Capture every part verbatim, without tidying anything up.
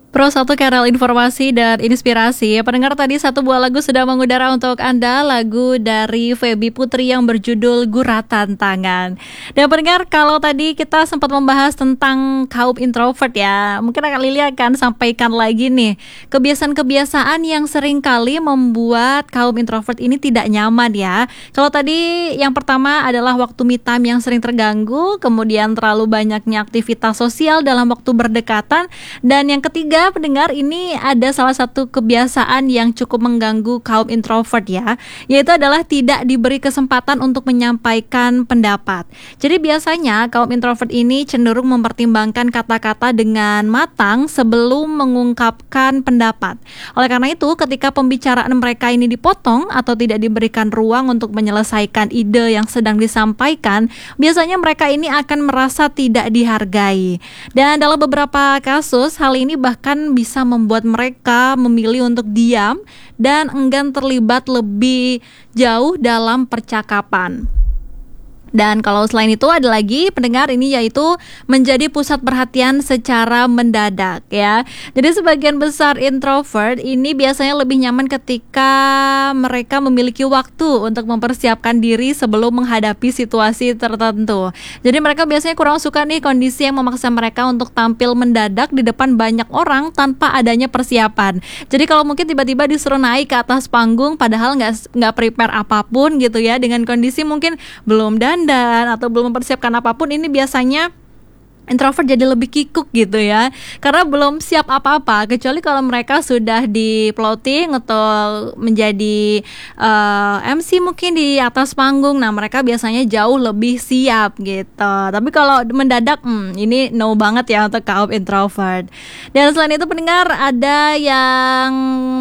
Pro satu Kanal Informasi dan Inspirasi. Pendengar, tadi satu buah lagu sudah mengudara untuk Anda, lagu dari Feby Putri yang berjudul Guratan Tangan. Dan pendengar, kalau tadi kita sempat membahas tentang kaum introvert ya, mungkin akan Lili akan sampaikan lagi nih kebiasaan-kebiasaan yang sering kali membuat kaum introvert ini tidak nyaman ya. Kalau tadi yang pertama adalah waktu me time yang sering terganggu, kemudian terlalu banyaknya aktivitas sosial dalam waktu berdekatan, dan yang ketiga pendengar, ini ada salah satu kebiasaan yang cukup mengganggu kaum introvert ya, yaitu adalah tidak diberi kesempatan untuk menyampaikan pendapat. Jadi biasanya kaum introvert ini cenderung mempertimbangkan kata-kata dengan matang sebelum mengungkapkan pendapat. Oleh karena itu, ketika pembicaraan mereka ini dipotong atau tidak diberikan ruang untuk menyelesaikan ide yang sedang disampaikan, biasanya mereka ini akan merasa tidak dihargai. Dan dalam beberapa kasus, hal ini bahkan kan bisa membuat mereka memilih untuk diam dan enggan terlibat lebih jauh dalam percakapan. Dan kalau selain itu ada lagi pendengar ini, yaitu menjadi pusat perhatian secara mendadak ya. Jadi sebagian besar introvert ini biasanya lebih nyaman ketika mereka memiliki waktu untuk mempersiapkan diri sebelum menghadapi situasi tertentu. Jadi mereka biasanya kurang suka nih kondisi yang memaksa mereka untuk tampil mendadak di depan banyak orang tanpa adanya persiapan. Jadi kalau mungkin tiba-tiba disuruh naik ke atas panggung padahal nggak nggak prepare apapun gitu ya, dengan kondisi mungkin belum dan dan atau belum mempersiapkan apapun, ini biasanya introvert jadi lebih kikuk gitu ya, karena belum siap apa-apa, kecuali kalau mereka sudah di plotting atau menjadi uh, M C mungkin di atas panggung. Nah mereka biasanya jauh lebih siap gitu. Tapi kalau mendadak hmm, ini no banget ya untuk kaum introvert. Dan selain itu pendengar, ada yang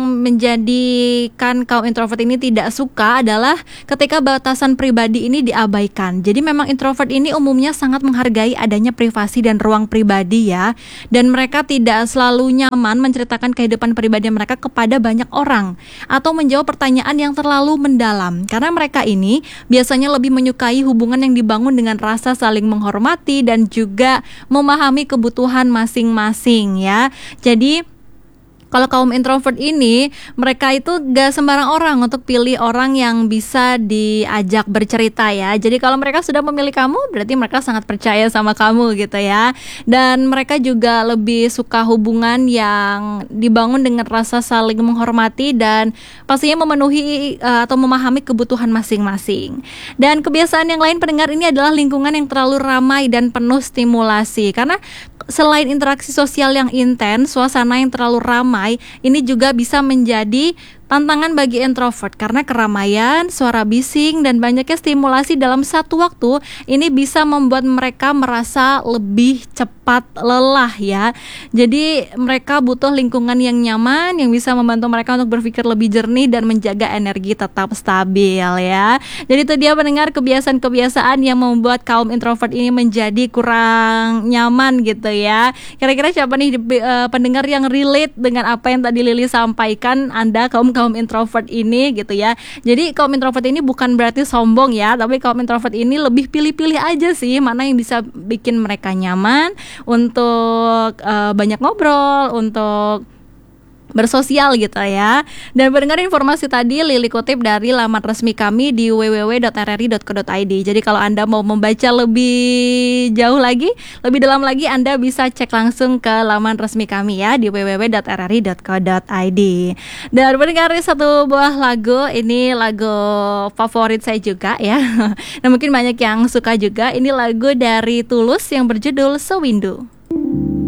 menjadikan kaum introvert ini tidak suka adalah ketika batasan pribadi ini diabaikan. Jadi memang introvert ini umumnya sangat menghargai adanya privasi dan ruang pribadi ya, dan mereka tidak selalu nyaman menceritakan kehidupan pribadi mereka kepada banyak orang atau menjawab pertanyaan yang terlalu mendalam, karena mereka ini biasanya lebih menyukai hubungan yang dibangun dengan rasa saling menghormati dan juga memahami kebutuhan masing-masing ya. Jadi kalau kaum introvert ini, mereka itu gak sembarang orang untuk pilih orang yang bisa diajak bercerita ya. Jadi kalau mereka sudah memilih kamu, berarti mereka sangat percaya sama kamu gitu ya. Dan mereka juga lebih suka hubungan yang dibangun dengan rasa saling menghormati dan pastinya memenuhi uh, atau memahami kebutuhan masing-masing. Dan kebiasaan yang lain pendengar, ini adalah lingkungan yang terlalu ramai dan penuh stimulasi. Karena selain interaksi sosial yang intens, suasana yang terlalu ramai ini juga bisa menjadi tantangan bagi introvert, karena keramaian, suara bising, dan banyaknya stimulasi dalam satu waktu ini bisa membuat mereka merasa lebih cepat lelah ya. Jadi mereka butuh lingkungan yang nyaman yang bisa membantu mereka untuk berpikir lebih jernih dan menjaga energi tetap stabil ya. Jadi itu dia pendengar, kebiasaan-kebiasaan yang membuat kaum introvert ini menjadi kurang nyaman gitu ya. Kira-kira siapa nih uh, pendengar yang relate dengan apa yang tadi Lili sampaikan, Anda kaum kaum introvert ini gitu ya. Jadi kaum introvert ini bukan berarti sombong ya, tapi kaum introvert ini lebih pilih-pilih aja sih mana yang bisa bikin mereka nyaman untuk uh, banyak ngobrol, untuk bersosial gitu ya. Dan mendengar informasi tadi Lili kutip dari laman resmi kami di w w w dot r r i dot co dot i d. Jadi kalau Anda mau membaca lebih jauh lagi, lebih dalam lagi, Anda bisa cek langsung ke laman resmi kami ya di w w w dot r r i dot co dot i d. Dan mendengar satu buah lagu, ini lagu favorit saya juga ya. Nah mungkin banyak yang suka juga. Ini lagu dari Tulus yang berjudul Sewindu.